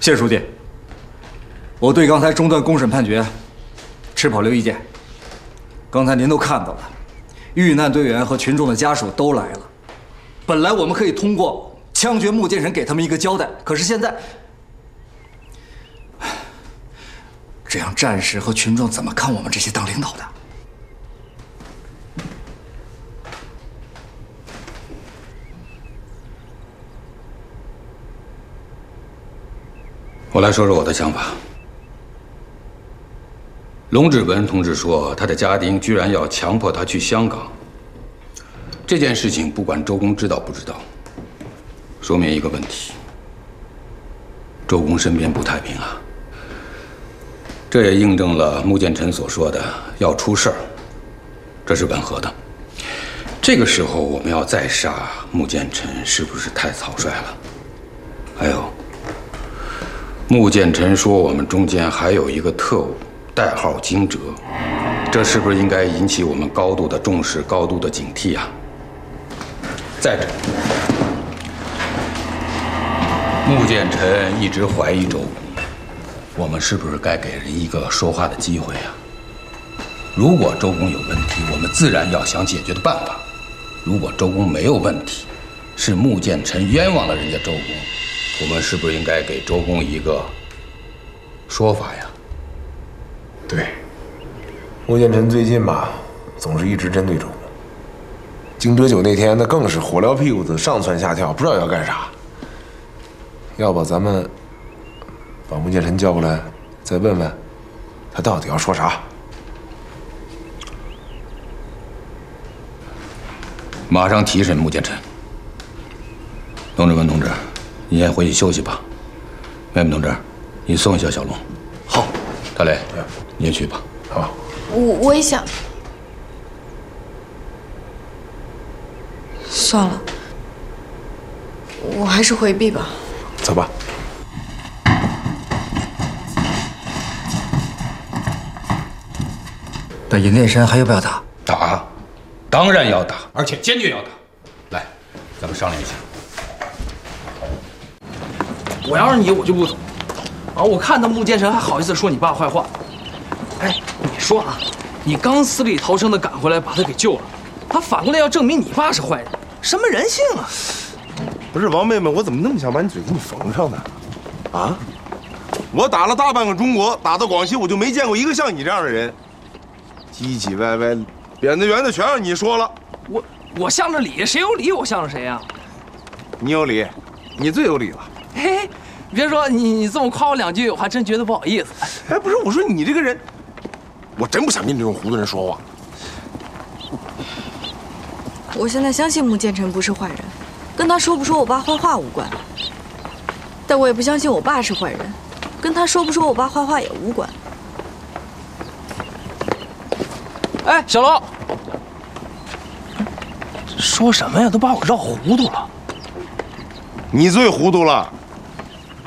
谢书记，我对刚才中断公审判决持保留意见。刚才您都看到了，遇难队员和群众的家属都来了。本来我们可以通过枪决穆剑臣给他们一个交代，可是现在，这样战士和群众怎么看我们这些当领导的？ 我来说说我的想法。龙志文同志说，他的家丁居然要强迫他去香港。这件事情不管周公知道不知道，说明一个问题：周公身边不太平啊。这也印证了穆剑臣所说的要出事儿，这是吻合的。这个时候我们要再杀穆剑臣，是不是太草率了？还有，穆剑臣说我们中间还有一个特务，代号惊蛰，这是不是应该引起我们高度的重视、高度的警惕啊？再者，穆剑臣一直怀疑周公，我们是不是该给人一个说话的机会啊？如果周公有问题，我们自然要想解决的办法；如果周公没有问题，是穆剑臣冤枉了人家周公，我们是不是应该给周公一个说法呀？ 对，穆剑臣最近吧，总是一直针对周公。惊蛰酒那天，那更是火燎屁股子，上蹿下跳，不知道要干啥。要不咱们把穆剑臣叫过来，再问问他到底要说啥？ 马上提审穆剑臣。龙志文同志，你先回去休息吧。妹妹同志，你送一下小龙。 好。 大雷，你也去吧。 好。 我也想。算了，我还是回避吧。 走吧。 那尹烈山还要不要打？ 打，当然要打，而且坚决要打。来，咱们商量一下。 我要是你，我就不走。啊，我看到穆剑臣还好意思说你爸坏话。哎，你说啊，你刚死里逃生的赶回来把他给救了，他反过来要证明你爸是坏人，什么人性啊？ 不是王妹妹，我怎么那么想把你嘴给你缝上呢？啊！我打了大半个中国，打到广西，我就没见过一个像你这样的人，唧唧歪歪、扁的圆的全让你说了。 我向着理，谁有理我向着谁呀？ 你有理，你最有理了。 嘿，别说你这么夸我两句，我还真觉得不好意思。 哎，不是，我说你这个人，我真不想跟你这种糊涂人说话。 我现在相信穆剑臣不是坏人，跟他说不说我爸坏话无关。但我也不相信我爸是坏人，跟他说不说我爸坏话也无关。 哎，小龙，说什么呀？都把我绕糊涂了。 你最糊涂了。